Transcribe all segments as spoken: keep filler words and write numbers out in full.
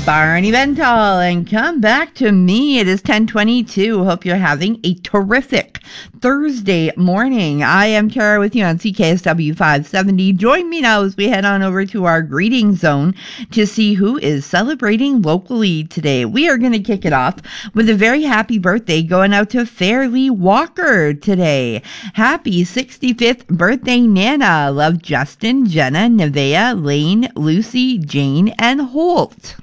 Barney Bentall, and come back to me. It is ten twenty-two. Hope you're having a terrific Thursday morning. I am Tara with you on C K S W five seventy. Join me now as we head on over to our greeting zone to see who is celebrating locally today. We are going to kick it off with a very happy birthday going out to Fairleigh Walker today. Happy sixty-fifth birthday, Nana. Love Justin, Jenna, Nevea, Lane, Lucy, Jane, and Holt.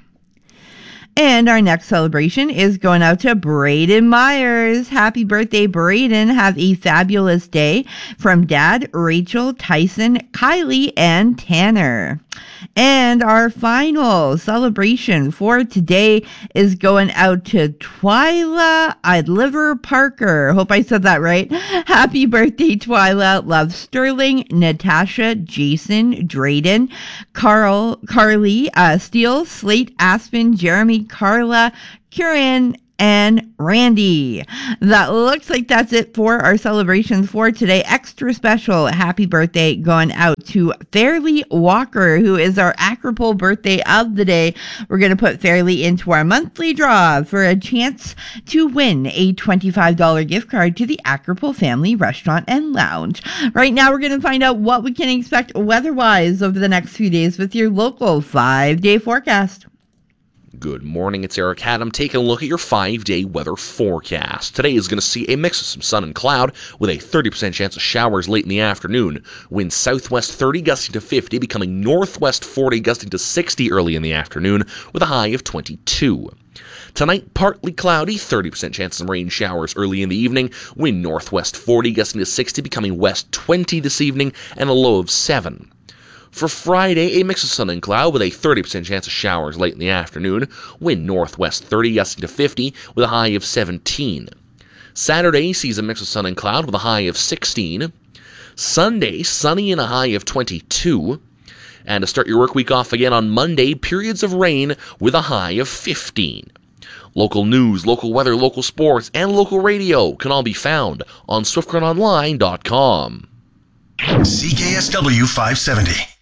And our next celebration is going out to Braden Myers. Happy birthday, Braden. Have a fabulous day from Dad, Rachel, Tyson, Kylie, and Tanner. And our final celebration for today is going out to Twyla Idliver Parker. Hope I said that right. Happy birthday, Twyla. Love Sterling, Natasha, Jason, Drayden, Carl, Carly, uh, Steele, Slate, Aspen, Jeremy, Carla, Kieran, and Randy. That looks like that's it for our celebrations for today. Extra special happy birthday going out to Fairleigh Walker, who is our Acropole birthday of the day. We're going to put Fairleigh into our monthly draw for a chance to win a twenty-five dollars gift card to the Acropole Family Restaurant and Lounge. Right now, we're going to find out what we can expect weather-wise over the next few days with your local five-day forecast. Good morning, it's Eric Haddam taking a look at your five-day weather forecast. Today is going to see a mix of some sun and cloud with a thirty percent chance of showers late in the afternoon. Winds southwest thirty gusting to fifty, becoming northwest forty gusting to sixty early in the afternoon with a high of twenty-two. Tonight, partly cloudy, thirty percent chance of some rain showers early in the evening. Wind northwest forty gusting to sixty, becoming west twenty this evening and a low of seven. For Friday, a mix of sun and cloud with a thirty percent chance of showers late in the afternoon. Wind northwest thirty gusting to fifty with a high of seventeen. Saturday sees a mix of sun and cloud with a high of sixteen. Sunday, sunny and a high of twenty-two. And to start your work week off again on Monday, periods of rain with a high of fifteen. Local news, local weather, local sports, and local radio can all be found on swift current online dot com. C K S W five seventy.